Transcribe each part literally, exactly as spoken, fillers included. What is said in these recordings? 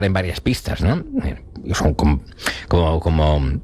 en varias pistas, ¿no? Son como... como, como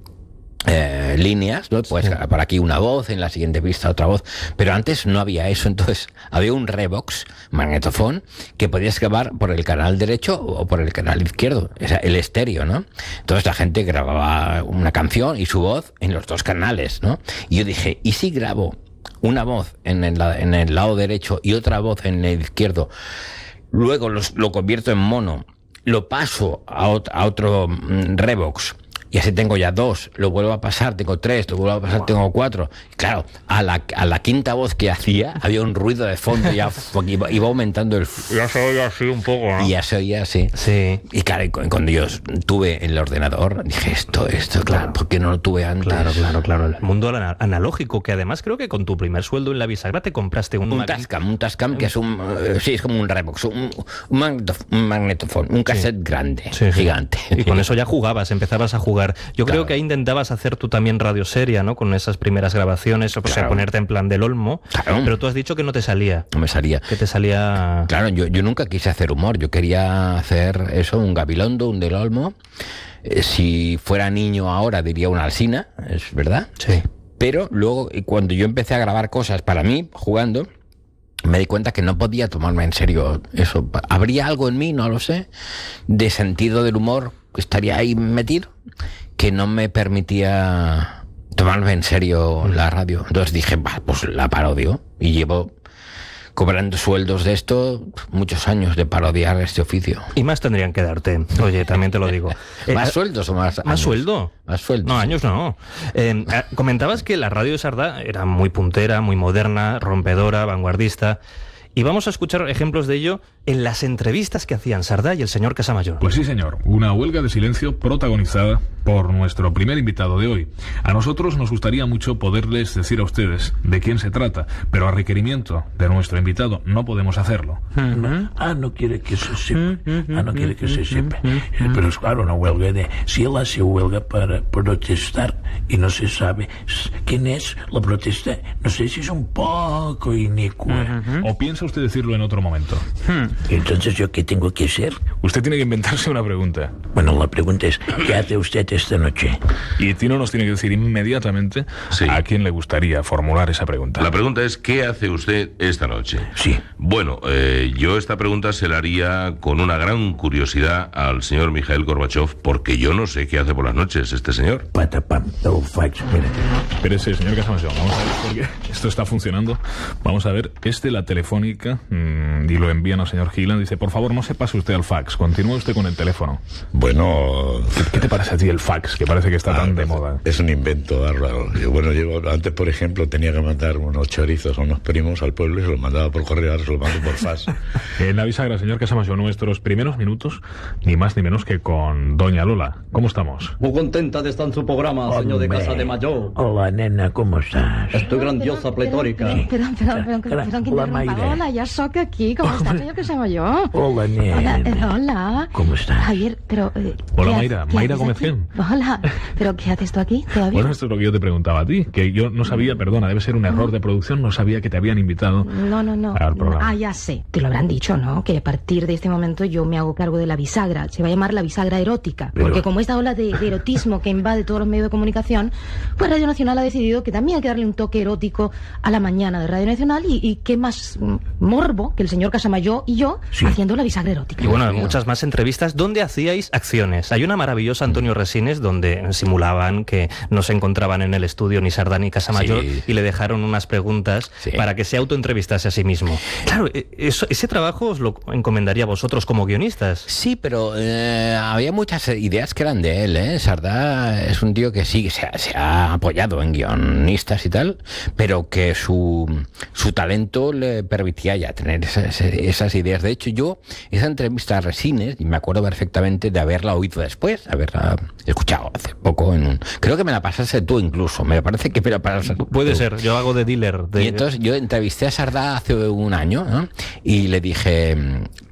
Eh, líneas, ¿no? Pues sí. Por aquí una voz, en la siguiente pista otra voz, pero antes no había eso, entonces había un Revox, magnetofón, que podías grabar por el canal derecho o por el canal izquierdo, o sea, el estéreo, ¿no? Entonces la gente grababa una canción y su voz en los dos canales, ¿no? Y yo dije, ¿y si grabo una voz en el, en el lado derecho y otra voz en el izquierdo, luego los, lo convierto en mono, lo paso a, ot- a otro mm, Revox, y así tengo ya dos, lo vuelvo a pasar, tengo tres, lo vuelvo a pasar, wow. tengo cuatro. Claro, a la, a la quinta voz que hacía, había un ruido de fondo, ya iba, iba aumentando el... Ya se oía así un poco, ¿no? Y ya se oía así. Sí. Y claro, cuando yo tuve el ordenador, dije, esto, esto, claro, ¿por qué no lo tuve antes? Claro, claro, claro. El mundo analógico, que además creo que con tu primer sueldo en la bisagra te compraste un... Un Tascam, un Tascam que es un... Uh, sí, es como un Revox, un, un, magnetof- un magnetofón, un cassette sí. grande, sí, gigante. Sí. Y con eso ya jugabas, empezabas a jugar. Yo claro. creo que ahí intentabas hacer tú también radio seria, ¿no? Con esas primeras grabaciones, o sea, claro. ponerte en plan del Olmo. Claro. Pero tú has dicho que no te salía. No me salía. Que te salía... Claro, yo, yo nunca quise hacer humor. Yo quería hacer eso, un Gabilondo, un del Olmo. Eh, si fuera niño ahora diría una Alsina, es verdad. Sí. Pero luego, cuando yo empecé a grabar cosas para mí, jugando, me di cuenta que no podía tomarme en serio eso. Habría algo en mí, no lo sé, de sentido del humor, que estaría ahí metido, que no me permitía tomarme en serio la radio. Entonces dije, bah, pues la parodio. Y llevo cobrando sueldos de esto muchos años de parodiar este oficio. Y más tendrían que darte, oye, también te lo digo. ¿Más eh, sueldos o más años? ¿Más sueldo? Más sueldos. No, años no. Eh, comentabas que la radio de Sardá era muy puntera, muy moderna, rompedora, vanguardista. Y vamos a escuchar ejemplos de ello en las entrevistas que hacían Sardá y el señor Casamayor. Pues sí, señor. Una huelga de silencio protagonizada por nuestro primer invitado de hoy. A nosotros nos gustaría mucho poderles decir a ustedes de quién se trata, pero a requerimiento de nuestro invitado no podemos hacerlo. No. Ah, no quiere que se sepa. Ah, no quiere que se sepa. Pero es claro, una huelga de... Si él hace huelga para protestar y no se sabe quién es la protesta, no sé si es un poco inicua. ¿O piensa usted decirlo en otro momento? Entonces, ¿yo qué tengo que hacer? Usted tiene que inventarse una pregunta. Bueno, la pregunta es, ¿qué hace usted esta noche? Y Tino nos tiene que decir inmediatamente sí. a quién le gustaría formular esa pregunta. La pregunta es, ¿qué hace usted esta noche? Sí. Bueno, eh, yo esta pregunta se la haría con una gran curiosidad al señor Mikhail Gorbachev, porque yo no sé qué hace por las noches este señor. Patapam, el fax, espérate. Espérese, señor Casamayor, vamos a ver porque esto está funcionando. Vamos a ver, este la telefónica, mmm, y lo envían al señor Gilan, dice, por favor, no se pase usted al fax, continúe usted con el teléfono. Bueno... ¿Qué, qué te parece a ti el fax, que parece que está ah, tan de moda? Es un invento bárbaro. Yo, bueno, yo antes, por ejemplo, tenía que mandar unos chorizos a unos primos al pueblo y se los mandaba por correo, ahora se los mando por fax. En la bisagra, señor Casamayor, nuestros primeros minutos, ni más ni menos que con doña Lola. ¿Cómo estamos? Muy contenta de estar en su programa, Hombre. señor de Casa de Mayor. Hola, nena, ¿cómo estás? Estoy grandiosa, pletórica. Sí. Perdón, perdón, perdón, perdón, perdón, que Hola, interrumpa. Mayra. Hola, ya soc aquí. ¿Cómo estás, señor Casamayor? Hola, nena. Hola, eh, hola. ¿Cómo estás? Javier, pero... Eh, Hola, ¿qué Mayra. ha- qué Mayra haces Gómez aquí? Gen. Hola. ¿Pero qué haces tú aquí? ¿Todavía? Bueno, esto es lo que yo te preguntaba a ti, que yo no sabía, perdona, debe ser un error de producción, no sabía que te habían invitado No, no, no. al programa. Ah, ya sé. Te lo habrán dicho, ¿no? Que a partir de este momento yo me hago cargo de la bisagra. Se va a llamar la bisagra erótica. Pero- Porque como esta ola de, de erotismo que invade todos los medios de comunicación, pues Radio Nacional ha decidido que también hay que darle un toque erótico a la mañana de Radio Nacional y, y qué más mm, morbo que el señor Casamayor y yo Sí. haciendo la bisagra erótica. Y bueno, muchas más entrevistas donde hacíais acciones. Hay una maravillosa, Antonio Resines, donde simulaban que no se encontraban en el estudio ni Sardá ni Casamayor Sí. y le dejaron unas preguntas Sí. para que se autoentrevistase a sí mismo. Claro, e- eso, ese trabajo os lo encomendaría a vosotros como guionistas. Sí, pero eh, había muchas ideas que eran de él, ¿eh? Sardá es un tío que sí, que se ha, se ha apoyado en guionistas y tal, pero que su, su talento le permitía ya tener esas, esas ideas. De hecho, yo, esa entrevista a Resines, y me acuerdo perfectamente de haberla oído después, haberla escuchado hace poco en un... Creo que me la pasaste tú incluso, me parece que me la pasaste Puede tú. ser, yo hago de dealer. De... Y entonces yo entrevisté a Sardá hace un año, ¿no? Y le dije,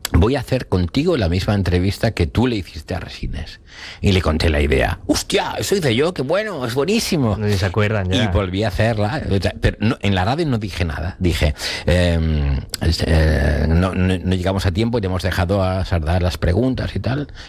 voy a hacer contigo la misma entrevista que tú le hiciste a Resines. Y le conté la idea. ¡Hostia! Eso hice yo, qué bueno, es buenísimo. No se acuerdan ya. Y volví a hacerla. Pero no, en la radio no dije nada. Dije, eh, eh, no, no, no llegamos a tiempo y te hemos dejado a Sardá las preguntas y tal.